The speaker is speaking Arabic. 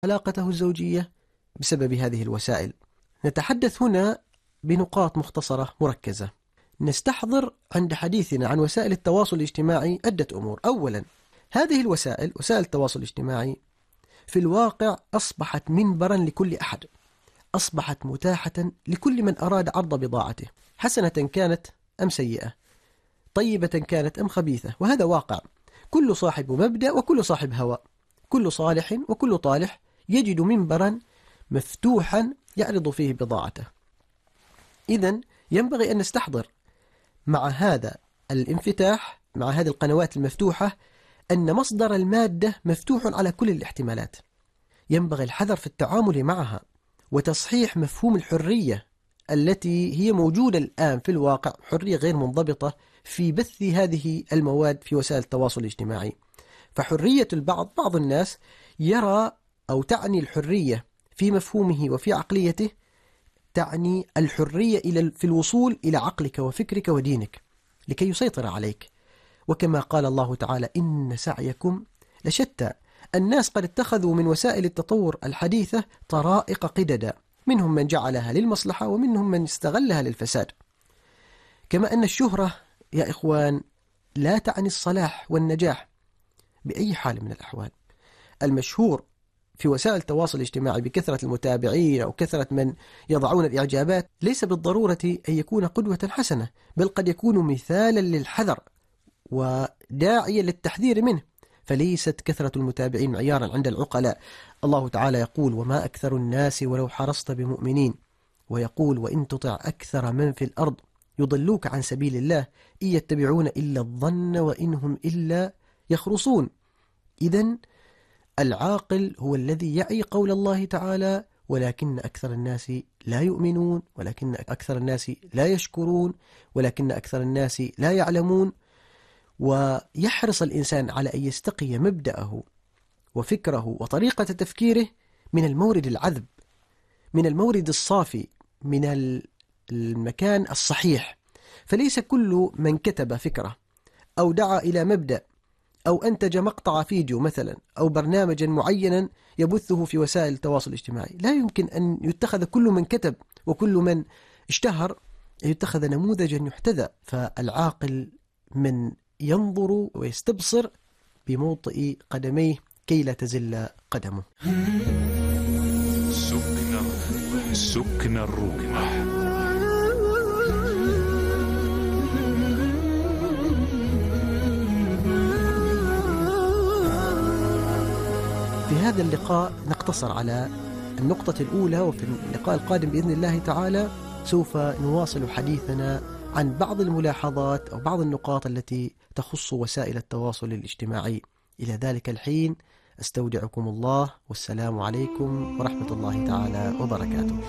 علاقته الزوجية بسبب هذه الوسائل. نتحدث هنا بنقاط مختصرة مركزة. نستحضر عند حديثنا عن وسائل التواصل الاجتماعي عدة أمور. أولا، هذه الوسائل، وسائل التواصل الاجتماعي، في الواقع أصبحت منبرا لكل أحد، أصبحت متاحة لكل من أراد عرض بضاعته، حسنة كانت أم سيئة، طيبة كانت أم خبيثة، وهذا واقع. كل صاحب مبدأ وكل صاحب هوى، كل صالح وكل طالح يجد منبرا مفتوحا يعرض فيه بضاعته. إذن ينبغي أن نستحضر مع هذا الانفتاح، مع هذه القنوات المفتوحة، أن مصدر المادة مفتوح على كل الاحتمالات. ينبغي الحذر في التعامل معها وتصحيح مفهوم الحرية التي هي موجودة الآن في الواقع، حرية غير منضبطة في بث هذه المواد في وسائل التواصل الاجتماعي. فحرية بعض الناس يرى أو تعني الحرية في مفهومه وفي عقليته، تعني الحرية في الوصول إلى عقلك وفكرك ودينك لكي يسيطر عليك. وكما قال الله تعالى: إن سعيكم لشتى. الناس قد اتخذوا من وسائل التطور الحديثة طرائق قددا، منهم من جعلها للمصلحة ومنهم من استغلها للفساد. كما أن الشهرة يا إخوان لا تعني الصلاح والنجاح بأي حال من الأحوال. المشهور في وسائل التواصل الاجتماعي بكثرة المتابعين أو كثرة من يضعون الإعجابات ليس بالضرورة أن يكون قدوة حسنة، بل قد يكون مثالا للحذر وداعيا للتحذير منه. فليست كثرة المتابعين معيارا عند العقلاء. الله تعالى يقول: وما أكثر الناس ولو حرصت بمؤمنين، ويقول: وإن تطع أكثر من في الأرض يضلوك عن سبيل الله إن يتبعون إلا الظن وإنهم إلا يخرصون. إذن العاقل هو الذي يعي قول الله تعالى: ولكن أكثر الناس لا يؤمنون، ولكن أكثر الناس لا يشكرون، ولكن أكثر الناس لا يعلمون. ويحرص الإنسان على أن يستقي مبدأه وفكره وطريقة تفكيره من المورد العذب، من المورد الصافي، من المكان الصحيح. فليس كل من كتب فكرة أو دعا إلى مبدأ أو أنتج مقطع فيديو مثلا أو برنامجا معينا يبثه في وسائل التواصل الاجتماعي، لا يمكن أن يتخذ كل من كتب وكل من اشتهر يتخذ نموذجا يحتذى. فالعاقل من ينظر ويستبصر بموطئ قدميه كي لا تزل قدمه. سكن الروح. في هذا اللقاء نقتصر على النقطة الأولى، وفي اللقاء القادم بإذن الله تعالى سوف نواصل حديثنا عن بعض الملاحظات أو بعض النقاط التي تخص وسائل التواصل الاجتماعي. إلى ذلك الحين أستودعكم الله، والسلام عليكم ورحمة الله تعالى وبركاته.